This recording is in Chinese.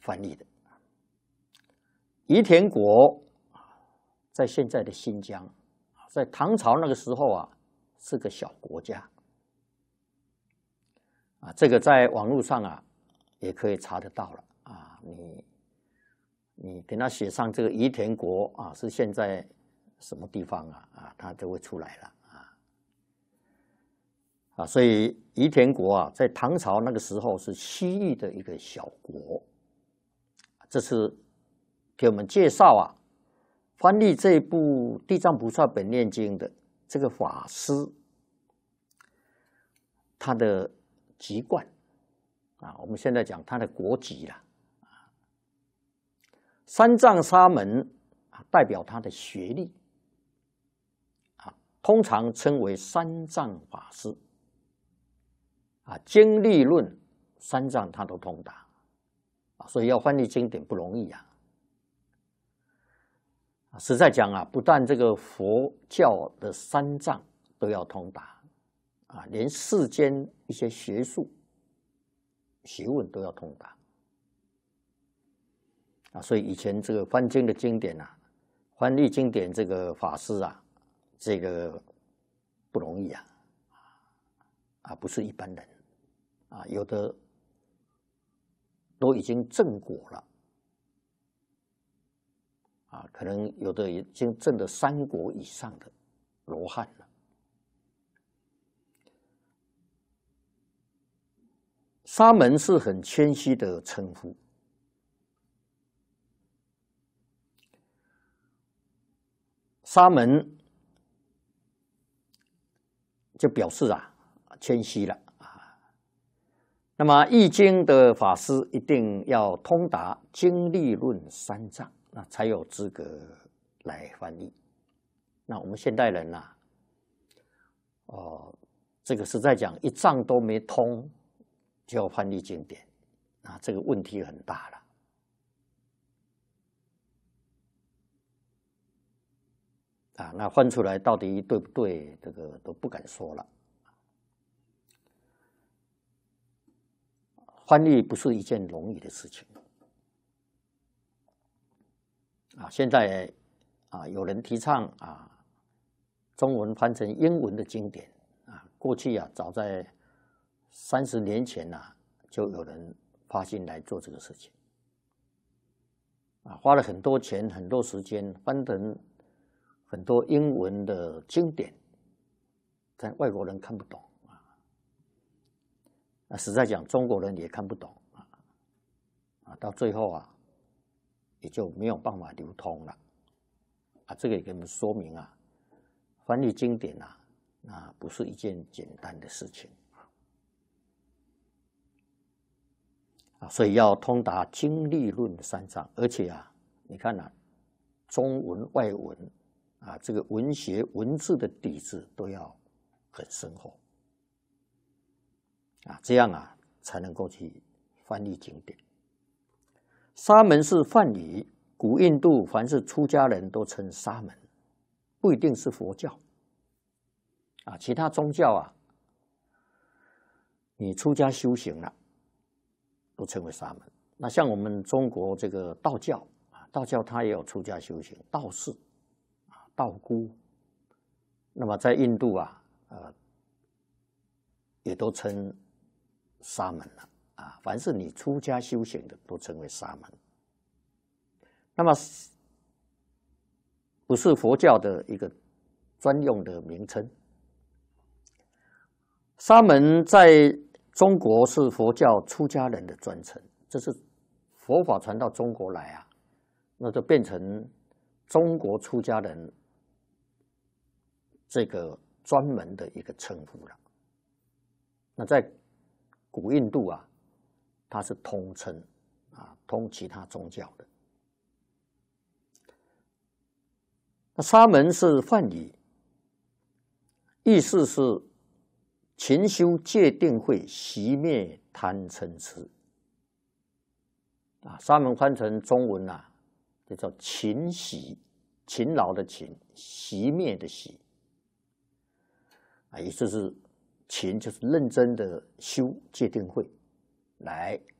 翻译的。夷田国在现在的新疆，在唐朝那个时候啊，是个小国家。这个在网络上啊也可以查得到了啊。你给他写上这个夷田国啊，是现在什么地方啊？它就会出来了所以夷田国啊，在唐朝那个时候是西域的一个小国。这是给我们介绍啊，翻译这一部《地藏菩萨本愿经》的这个法师，他的籍贯我们现在讲他的国籍啦。三藏沙门代表他的学历通常称为三藏法师经历论三藏他都通达所以要翻译经典不容易实在讲不但这个佛教的三藏都要通达连世间一些学术学问都要通达所以以前这个翻经的经典翻译经典这个法师这个不容易不是一般人有的都已经证果了可能有的已经证了3果以上的罗汉了。沙门是很谦虚的称呼，沙门就表示谦虚了那么易经的法师一定要通达经历论三藏，那才有资格来翻译。那我们现代人这个实在讲一藏都没通就要翻译经典这个问题很大了那翻出来到底对不对，这个都不敢说了。翻译不是一件容易的事情现在有人提倡中文翻成英文的经典过去早在30年前就有人发心来做这个事情花了很多钱很多时间翻成很多英文的经典，但外国人看不懂实在讲中国人也看不懂到最后也就没有办法流通了这个也给我们说明翻译经典不是一件简单的事情所以要通达经历论三藏，而且你看中文外文这个文学文字的底子都要很深厚这样才能够去翻译经典。沙门是梵语，古印度凡是出家人都称沙门，不一定是佛教其他宗教你出家修行了都称为沙门。那像我们中国这个道教道教它也有出家修行，道士道姑，那么在印度也都称沙门了凡是你出家修行的都称为沙门。那么不是佛教的一个专用的名称。沙门在中国是佛教出家人的专称，这是佛法传到中国来那就变成中国出家人这个专门的一个称呼了。那在古印度它是通称通其他宗教的。那沙门是梵语，意思是勤修戒定慧，熄灭贪嗔痴沙门翻成中文就叫勤习，勤劳的勤，熄灭的熄也就是勤就是认真的修戒定慧，来